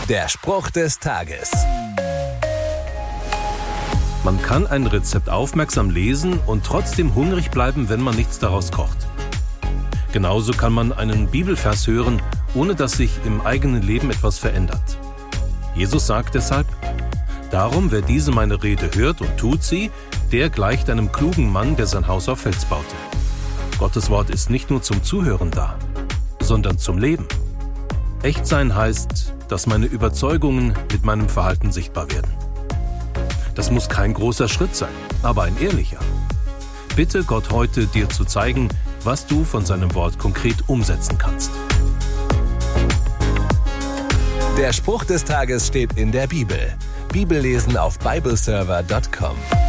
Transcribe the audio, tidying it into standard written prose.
Der Spruch des Tages. Man kann ein Rezept aufmerksam lesen und trotzdem hungrig bleiben, wenn man nichts daraus kocht. Genauso kann man einen Bibelvers hören, ohne dass sich im eigenen Leben etwas verändert. Jesus sagt deshalb: Darum, wer diese meine Rede hört und tut sie, der gleicht einem klugen Mann, der sein Haus auf Fels baute. Gottes Wort ist nicht nur zum Zuhören da, sondern zum Leben. Echt sein heißt, dass meine Überzeugungen mit meinem Verhalten sichtbar werden. Das muss kein großer Schritt sein, aber ein ehrlicher. Bitte Gott heute, dir zu zeigen, was du von seinem Wort konkret umsetzen kannst. Der Spruch des Tages steht in der Bibel. Bibellesen auf bibleserver.com.